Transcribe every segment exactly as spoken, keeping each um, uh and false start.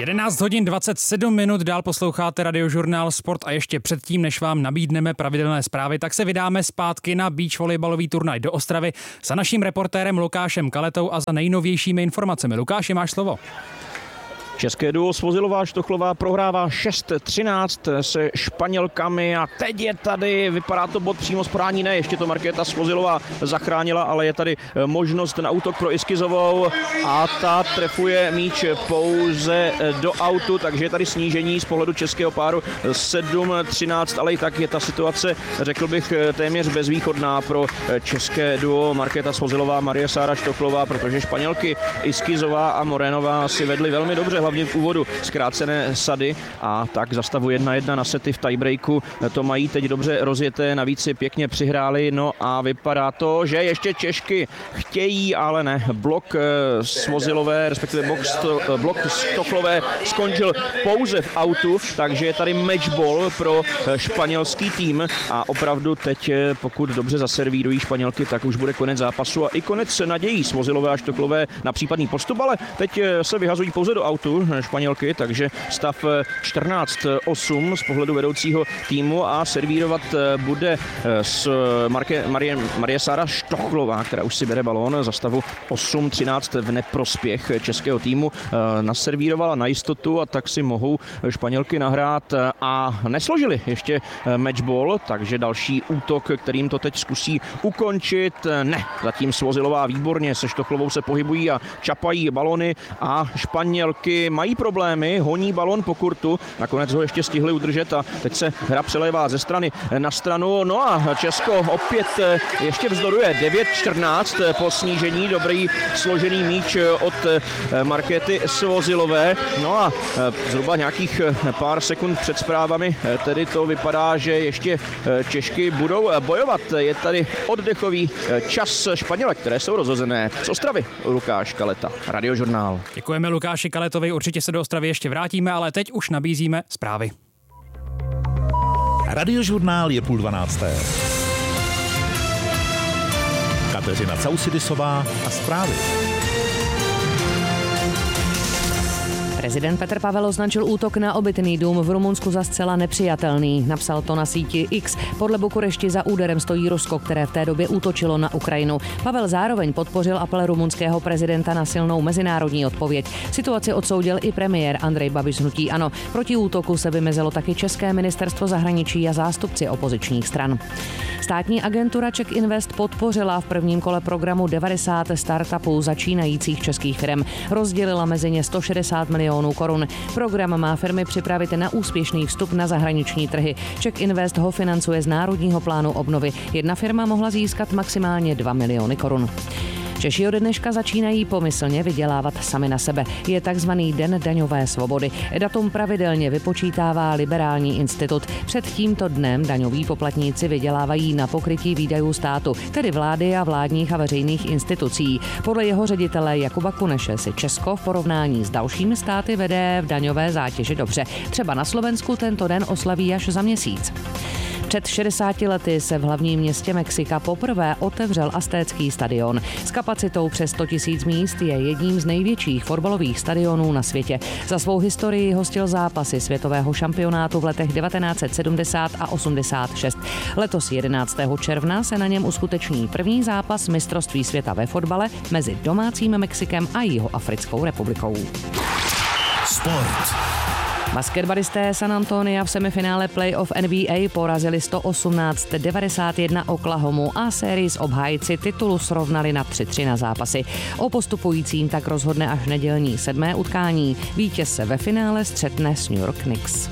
jedenáct hodin dvacet sedm minut, dál posloucháte Radiožurnál Sport a ještě předtím, než vám nabídneme pravidelné zprávy, tak se vydáme zpátky na beach volejbalový turnaj do Ostravy za naším reportérem Lukášem Kaletou a za nejnovějšími informacemi. Lukáši, máš slovo. České duo Svozilová Štochlová prohrává šest třináct se Španělkami a teď je tady, vypadá to bod přímo z podání, ne, ještě to Markéta Svozilová zachránila, ale je tady možnost na útok pro Iskizovou a ta trefuje míč pouze do autu, takže je tady snížení z pohledu českého páru sedm třináct, ale i tak je ta situace, řekl bych, téměř bezvýchodná pro české duo Markéta Svozilová, Marie Sára Štochlová, protože Španělky Iskizová a Morénová si vedly velmi dobře, hlavně v úvodu zkrácené sady a tak za stavu jedna jedna na sety v tiebreaku to mají teď dobře rozjeté, navíc si pěkně přihráli, no a vypadá to, že ještě Češky chtějí, ale ne, blok Svozilové, respektive blok, blok Stochlové skončil pouze v autu, takže je tady matchball pro španělský tým a opravdu teď, pokud dobře zaservírují Španělky, tak už bude konec zápasu a i konec nadějí Svozilové a Stochlové na případný postup, ale teď se vyhazují pouze do autu Španělky, takže stav čtrnáct osm z pohledu vedoucího týmu a servírovat bude s Marke, Marie, Marie Sára Štochlová, která už si bere balón za stavu osm třináct v neprospěch českého týmu. Naservírovala na jistotu a tak si mohou Španělky nahrát a nesložili ještě matchball, takže další útok, kterým to teď zkusí ukončit. Ne, zatím Svozilová výborně se Štochlovou se pohybují a čapají balony a Španělky mají problémy, honí balon po kurtu, nakonec ho ještě stihli udržet a teď se hra přelévá ze strany na stranu, no a Česko opět ještě vzdoruje devět čtrnáct po snížení, dobrý složený míč od Markéty Svozilové, no a zhruba nějakých pár sekund před zprávami tedy to vypadá, že ještě Češky budou bojovat, je tady oddechový čas Španělek, které jsou rozhozené z Ostravy. Lukáš Kaleta, Radiožurnál. Děkujeme Lukáši Kaletovi, určitě se do Ostravy ještě vrátíme, ale teď už nabízíme zprávy. Radiožurnál je půl dvanácté. Kateřina Causydisová a zprávy. Prezident Petr Pavel označil útok na obytný dům v Rumunsku za zcela nepřijatelný. Napsal to na síti X. Podle Bukurešti za úderem stojí Rusko, které v té době útočilo na Ukrajinu. Pavel zároveň podpořil apel rumunského prezidenta na silnou mezinárodní odpověď. Situaci odsoudil i premiér Andrej Babiš z hnutí ANO. Proti útoku se vymezilo taky České ministerstvo zahraničí a zástupci opozičních stran. Státní agentura Czech Invest podpořila v prvním kole programu devadesát startupů začínajících českých firm. Rozdělila mezi ně sto šedesát milionů korun. Program má firmy připravit na úspěšný vstup na zahraniční trhy. Czech Invest ho financuje z Národního plánu obnovy. Jedna firma mohla získat maximálně dva miliony korun. Češi od dneška začínají pomyslně vydělávat sami na sebe. Je takzvaný Den daňové svobody. Datum pravidelně vypočítává Liberální institut. Před tímto dnem daňoví poplatníci vydělávají na pokrytí výdajů státu, tedy vlády a vládních a veřejných institucí. Podle jeho ředitele Jakuba Kuneše si Česko v porovnání s dalšími státy vede v daňové zátěži dobře. Třeba na Slovensku tento den oslaví až za měsíc. Před šedesáti lety se v hlavním městě Mexika poprvé otevřel Aztécký stadion. S kapacitou přes sto tisíc míst je jedním z největších fotbalových stadionů na světě. Za svou historii hostil zápasy světového šampionátu v letech devatenáct set sedmdesát a osmdesát šest. Letos jedenáctého června se na něm uskuteční první zápas mistrovství světa ve fotbale mezi domácím Mexikem a Jihoafrickou republikou. Sport. Basketbalisté San Antonia v semifinále playoff N B A porazili sto osmnáct devadesát jedna Oklahomu a sérii s obhájci titulu srovnali na tři tři na zápasy. O postupujícím tak rozhodne až nedělní sedmé utkání. Vítěz se ve finále střetne s New York Knicks.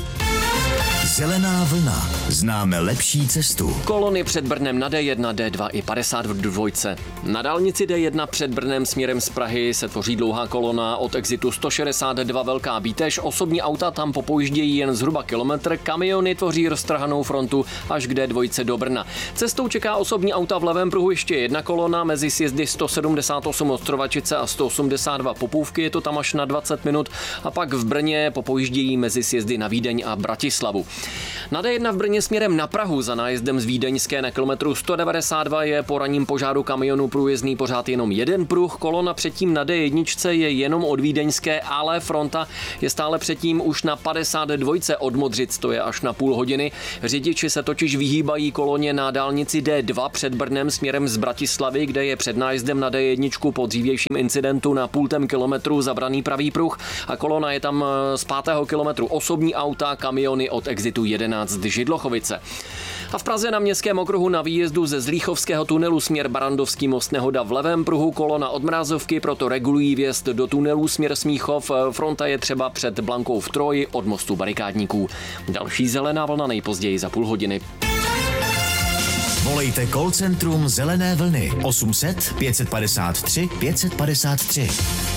Zelená vlna. Známe lepší cestu. Kolony před Brnem na D jedna, D dva i padesát v dvojce. Na dálnici D jedna před Brnem směrem z Prahy se tvoří dlouhá kolona od exitu sto šedesát dva Velká Bítež. Osobní auta tam popojíždějí jen zhruba kilometr, kamiony tvoří roztrhanou frontu až k D dva do Brna. Cestou čeká osobní auta v levém pruhu ještě jedna kolona mezi sjezdy sto sedmdesát osm Ostrovačice a sto osmdesát dva Popůvky, je to tam až na dvacet minut a pak v Brně popojíždějí mezi sjezdy na Vídeň a Bratislavu. Na D jedna v Brně směrem na Prahu za nájezdem z Vídeňské na kilometru sto devadesát dva je po ranním požáru kamionu průjezdný pořád jenom jeden pruh. Kolona předtím na D jedna je jenom od Vídeňské, ale fronta je stále předtím už na padesát dva od Modřic, to je až na půl hodiny. Řidiči se totiž vyhýbají koloně na dálnici D dva před Brnem směrem z Bratislavy, kde je před nájezdem na D jedna po dřívějším incidentu na půltém kilometru zabraný pravý pruh a kolona je tam z pátého kilometru osobní auta, kamiony od exitu jedenáct Židlochovice. A v Praze na Městském okruhu na výjezdu ze Zlíchovského tunelu směr Barandovský most nehoda v levém pruhu, kolona od Mrazovky, proto regulují vjezd do tunelu směr Smíchov. Fronta je třeba před Blankou v Troji od mostu barikádníků. Další zelená vlna nejpozději za půl hodiny. Volejte call centrum Zelené vlny osm set pět padesát tři pět padesát tři.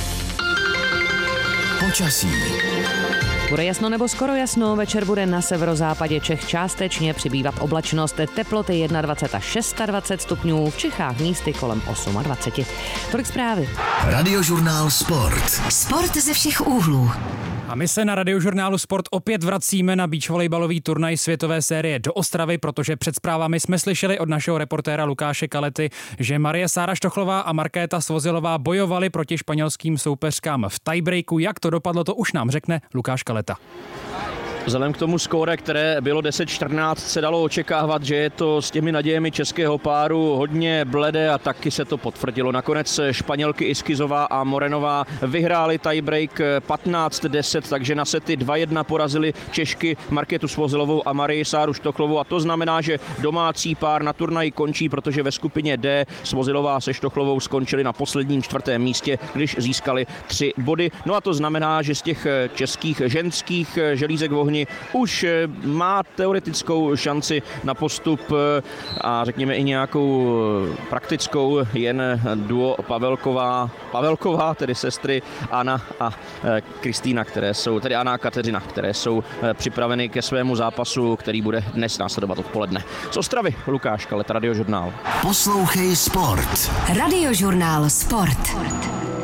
Počasí. Bude jasno nebo skoro jasno, večer bude na severozápadě Čech částečně přibývat oblačnost, teploty dvacet jedna až dvacet šest stupňů, v Čechách místy kolem dvacet osm. Tolik zprávy. Radiožurnál Sport. Sport ze všech úhlů. A my se na Radiožurnálu Sport opět vracíme na beachvolejbalový turnaj světové série do Ostravy, protože před zprávami jsme slyšeli od našeho reportéra Lukáše Kalety, že Marie Sára Štochlová a Markéta Svozilová bojovali proti španělským soupeřkám v tiebreaku. Jak to dopadlo, to už nám řekne Lukáš Kaleta. Vzhledem k tomu skóre, které bylo deset čtrnáct, se dalo očekávat, že je to s těmi nadějemi českého páru hodně bledé a taky se to potvrdilo. Nakonec Španělky Iskizová a Morenová vyhrály tiebreak patnáct deset, takže na sety dva jedna porazili Češky Markétu Svozilovou a Marii Sáru Štochlovou a to znamená, že domácí pár na turnaji končí, protože ve skupině D Svozilová se Štochlovou skončili na posledním čtvrtém místě, když získali tři body. No a to znamená, že z těch českých ženských želízek v ohni už má teoretickou šanci na postup a řekněme i nějakou praktickou jen duo Pavelková, Pavelková, tedy sestry Anna a Kristýna, které jsou, tedy Anna a Kateřina, které jsou připraveny ke svému zápasu, který bude dnes následovat odpoledne. Z Ostravy Lukáš Kaleta, Radiožurnál. Poslouchej Sport. Radiožurnál Sport.